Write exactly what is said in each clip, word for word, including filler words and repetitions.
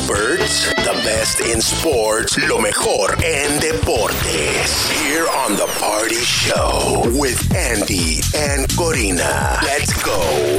experts, the best in sports, lo mejor en deportes. Here on The Party Show with Andy and Corina. Let's go.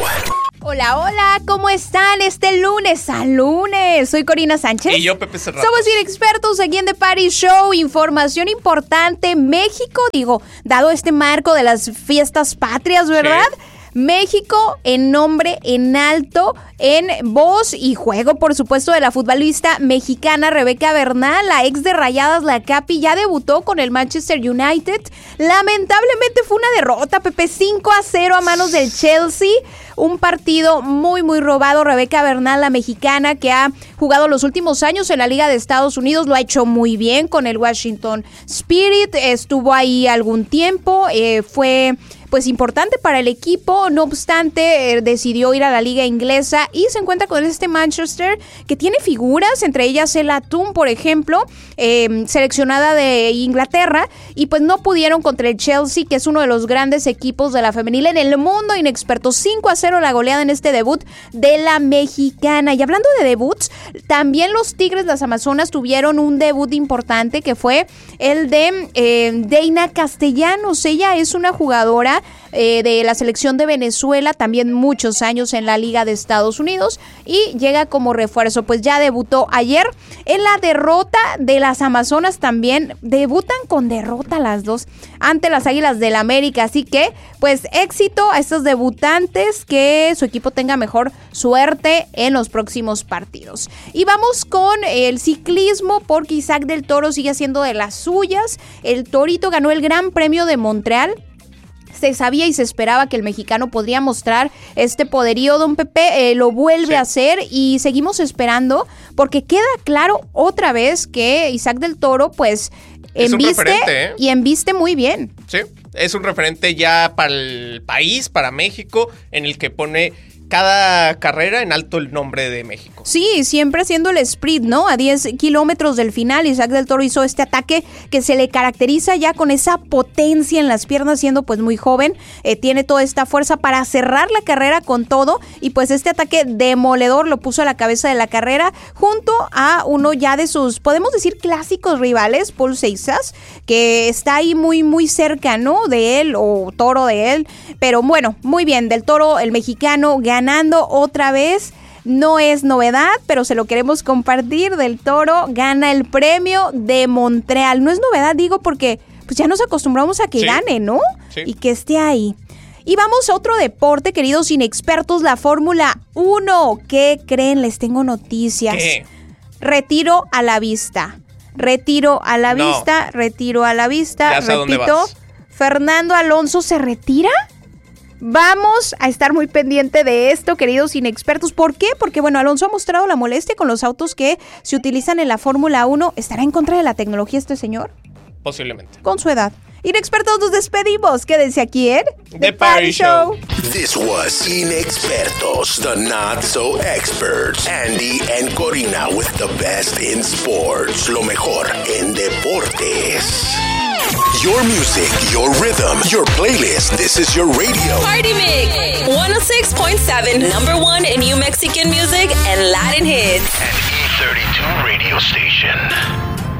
Hola, hola, ¿cómo están este lunes a lunes? Soy Corina Sánchez. Y yo, Pepe Cerratos. Somos bien expertos aquí en The Party Show. Información importante. México, digo, dado este marco de las fiestas patrias, ¿verdad? Sí. México en nombre en alto, en voz y juego, por supuesto, de la futbolista mexicana Rebeca Bernal, la ex de Rayadas, la Capi, ya debutó con el Manchester United. Lamentablemente fue una derrota, Pepe, cinco a cero a manos del Chelsea. Un partido muy, muy robado. Rebeca Bernal, la mexicana, que ha jugado los últimos años en la Liga de Estados Unidos, lo ha hecho muy bien con el Washington Spirit. Estuvo ahí algún tiempo, eh, fue pues importante para el equipo. No obstante, eh, decidió ir a la liga inglesa y se encuentra con este Manchester que tiene figuras, entre ellas Ella Toone, por ejemplo, eh, seleccionada de Inglaterra, y pues no pudieron contra el Chelsea, que es uno de los grandes equipos de la femenil en el mundo. Inexperto, cinco a cero la goleada en este debut de la mexicana. Y hablando de debuts, también los Tigres las Amazonas tuvieron un debut importante, que fue el de eh, Deina Castellanos. Ella es una jugadora Eh, de la selección de Venezuela, también muchos años en la Liga de Estados Unidos, y llega como refuerzo. Pues ya debutó ayer en la derrota de las Amazonas. También debutan con derrota las dos ante las Águilas del América, así que pues éxito a estos debutantes, que su equipo tenga mejor suerte en los próximos partidos. Y vamos con el ciclismo, porque Isaac del Toro sigue haciendo de las suyas. El Torito ganó el Gran Premio de Montreal. Se sabía y se esperaba que el mexicano podría mostrar este poderío, don Pepe, eh, lo vuelve sí. a hacer, y seguimos esperando, porque queda claro otra vez que Isaac del Toro, pues, es embiste ¿eh? y embiste muy bien. Sí, es un referente ya para el país, para México, en el que pone cada carrera en alto el nombre de México. Sí, siempre haciendo el sprint, ¿no? A diez kilómetros del final, Isaac del Toro hizo este ataque que se le caracteriza ya con esa potencia en las piernas, siendo pues muy joven. Eh, tiene toda esta fuerza para cerrar la carrera con todo, y pues este ataque demoledor lo puso a la cabeza de la carrera, junto a uno ya de sus, podemos decir, clásicos rivales, Paul Seixas, que está ahí muy, muy cerca, ¿no? De él, o Toro de él. Pero bueno, muy bien, del Toro, el mexicano, ganando otra vez. No es novedad, pero se lo queremos compartir. Del Toro gana el premio de Montreal. No es novedad, digo, porque pues ya nos acostumbramos a que sí. gane, ¿no? Sí. Y que esté ahí. Y vamos a otro deporte, queridos inexpertos, la Fórmula uno. ¿Qué creen? Les tengo noticias. ¿Qué? Retiro a la vista. Retiro a la no. vista. Retiro a la vista. Ya sé a dónde Repito, vas. ¿Fernando Alonso se retira? Vamos a estar muy pendiente de esto, queridos inexpertos. ¿Por qué? Porque, bueno, Alonso ha mostrado la molestia con los autos que se utilizan en la Fórmula uno. ¿Estará en contra de la tecnología este señor? Posiblemente. Con su edad. Inexpertos, nos despedimos. Quédense aquí en The Party Show. This was Inexpertos, the not so experts. Andy and Corina with the best in sports. Lo mejor en deportes. Your music, your rhythm, your playlist. This is your radio. Party Mix one oh six point seven, number one in New Mexican music and Latin hits. An E thirty-two radio station.